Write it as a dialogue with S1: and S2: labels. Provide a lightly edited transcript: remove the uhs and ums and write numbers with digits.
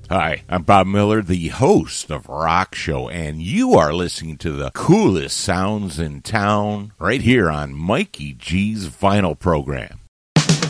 S1: Hi, I'm Bob Miller, the host of Rock Show, and you are listening to the coolest sounds in town right here on Mikey G's Vinyl Program.